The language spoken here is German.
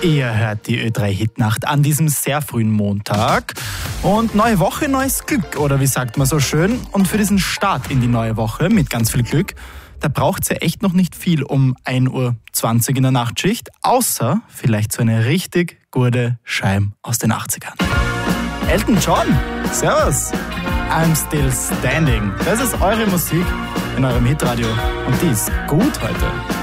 Ihr hört die Ö3 Hitnacht an diesem sehr frühen Montag. Und neue Woche, neues Glück, oder wie sagt man so schön? Und für diesen Start in die neue Woche mit ganz viel Glück, da braucht es ja echt noch nicht viel um 1:20 Uhr in der Nachtschicht, außer vielleicht so eine richtig gute Scheibe aus den 80ern. Elton John, servus. I'm Still Standing. Das ist eure Musik in eurem Hitradio und die ist gut heute.